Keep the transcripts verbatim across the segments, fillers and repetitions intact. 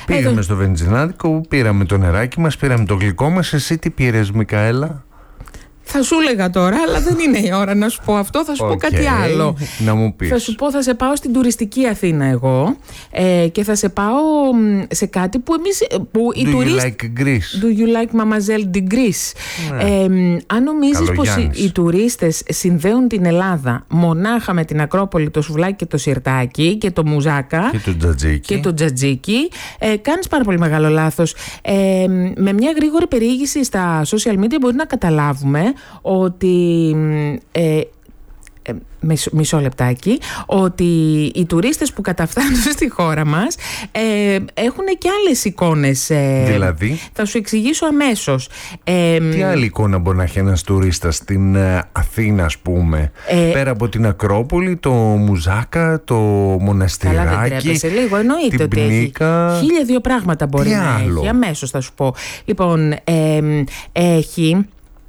Πήγαμε Εδώ... στο βενζινάδικο, πήραμε το νεράκι μας, πήραμε το γλυκό μας. Εσύ τι πήρες, Μικαέλα? Θα σου έλεγα τώρα, αλλά δεν είναι η ώρα να σου πω αυτό. Θα σου okay, πω κάτι άλλο. Να μου πεις. Θα σου πω, θα σε πάω στην τουριστική Αθήνα εγώ ε, και θα σε πάω σε κάτι που εμείς... Που Do you τουρίσ... like Greece? Do you like Mademoiselle de Greece? Ναι. Ε, αν νομίζεις πως οι, οι τουρίστες συνδέουν την Ελλάδα μονάχα με την Ακρόπολη, το σουβλάκι και το σιρτάκι και το μουζάκα και το τζατζίκι, και το τζατζίκι ε, κάνεις πάρα πολύ μεγάλο λάθος. Ε, με μια γρήγορη περιήγηση στα social media μπορεί να καταλάβουμε ότι ε, ε, μισό, μισό λεπτάκι ότι οι τουρίστες που καταφθάνουν στη χώρα μας ε, έχουν και άλλες εικόνες. Ε, δηλαδή? Θα σου εξηγήσω αμέσως. Ε, Τι άλλη εικόνα μπορεί να έχει ένας τουρίστας στην ε, Αθήνα, ας πούμε, ε, πέρα από την Ακρόπολη, το μουζάκα, το μοναστηράκι? Καλά, δεν τρέπεσαι λίγο. Εννοείται ότι πνίκα... έχει χίλια δύο πράγματα μπορεί Τι να άλλο? έχει. Αμέσως θα σου πω. Λοιπόν, ε, έχει...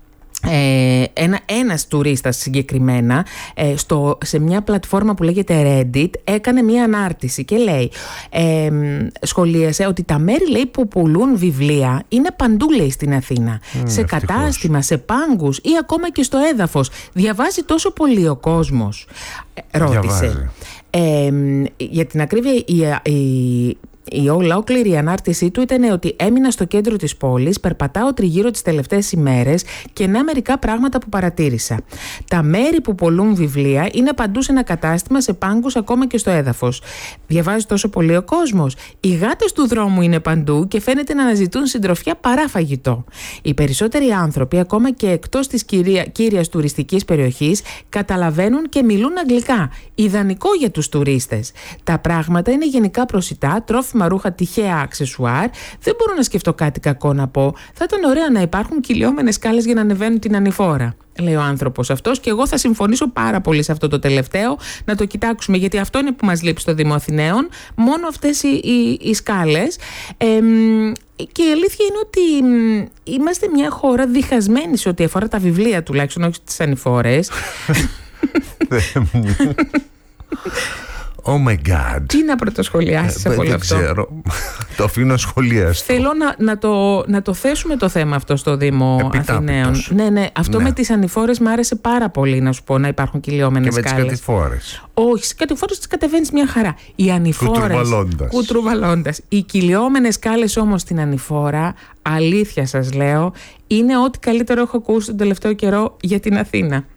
Ε, ένα, ένας τουρίστας συγκεκριμένα ε, στο, σε μια πλατφόρμα που λέγεται Reddit έκανε μια ανάρτηση και λέει ε, σχολίασε ότι τα μέρη, λέει, που πουλούν βιβλία είναι παντού, λέει, στην Αθήνα, mm, σε ευτυχώς. Κατάστημα, σε πάγκους ή ακόμα και στο έδαφος. Διαβάζει τόσο πολύ ο κόσμος? ε, ρώτησε. ε, για την ακρίβεια η, η Η ολόκληρη ανάρτησή του ήταν ότι έμεινα στο κέντρο της πόλης, περπατάω τριγύρω τις τελευταίες ημέρες και να μερικά πράγματα που παρατήρησα. Τα μέρη που πουλούν βιβλία είναι παντού σε ένα κατάστημα, σε πάγκους, ακόμα και στο έδαφος. Διαβάζει τόσο πολύ ο κόσμος. Οι γάτες του δρόμου είναι παντού και φαίνεται να αναζητούν συντροφιά παρά φαγητό. Οι περισσότεροι άνθρωποι, ακόμα και εκτός της κυρία, κύριας τουριστικής περιοχής, καταλαβαίνουν και μιλούν αγγλικά. Ιδανικό για τους τουρίστες. Τα πράγματα είναι γενικά προσιτά, τρόφιμα, ρούχα, τυχαία αξεσουάρ. Δεν μπορώ να σκεφτώ κάτι κακό να πω. Θα ήταν ωραία να υπάρχουν κυλιόμενες σκάλες για να ανεβαίνουν την ανηφόρα, λέει ο άνθρωπος αυτός, και εγώ θα συμφωνήσω πάρα πολύ σε αυτό το τελευταίο, να το κοιτάξουμε, γιατί αυτό είναι που μας λείπει στο Δήμο Αθηναίων, μόνο αυτές οι, οι, οι σκάλες. Ε, και η αλήθεια είναι ότι είμαστε μια χώρα διχασμένη σε ό,τι αφορά τα βιβλία, τουλάχιστον όχι τις ανηφόρες. Oh my God. Τι να πρωτοσχολιάσεις από όλο αυτό? Δεν ξέρω. Το αφήνω σχολιαστό. Θέλω να, να, το, να το θέσουμε το θέμα αυτό στο Δήμο Επιτάπητος. Αθηναίων. Ναι, ναι. Αυτό, ναι, με τις ανηφόρες μου άρεσε πάρα πολύ, να σου πω, να υπάρχουν κυλιόμενες σκάλες. Και με τις κατηφόρες? Όχι, στις κατηφόρες τις κατεβαίνεις μια χαρά. Οι ανηφόρες. Κουτρουβαλώντας. Κουτρουβαλώντας. Οι κυλιόμενες σκάλες όμως στην ανηφόρα, αλήθεια σας λέω, είναι ό,τι καλύτερο έχω ακούσει τον τελευταίο καιρό για την Αθήνα.